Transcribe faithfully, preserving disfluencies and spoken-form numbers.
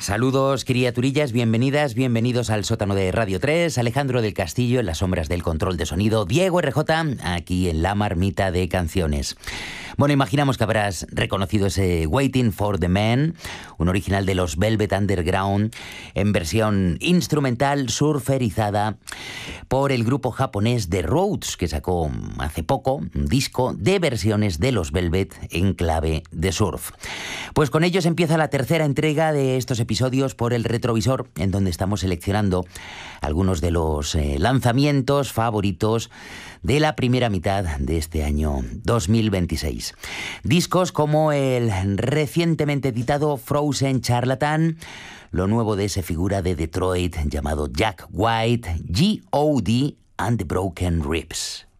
Saludos, criaturillas, bienvenidas, bienvenidos al sótano de Radio tres, Alejandro del Castillo en las sombras del control de sonido, Diego R J aquí en la marmita de canciones. Bueno, imaginamos que habrás reconocido ese Waiting for the Man, un original de los Velvet Underground, en versión instrumental surferizada por el grupo japonés The Rhodes, que sacó hace poco un disco de versiones de los Velvet en clave de surf. Pues con ellos empieza la tercera entrega de estos episodios por el retrovisor, en donde estamos seleccionando algunos de los eh, lanzamientos favoritos de la primera mitad de este año dos mil veintiséis. Discos como el recientemente editado Frozen Charlatan, lo nuevo de esa figura de Detroit llamado Jack White, G O D and the Broken Ribs.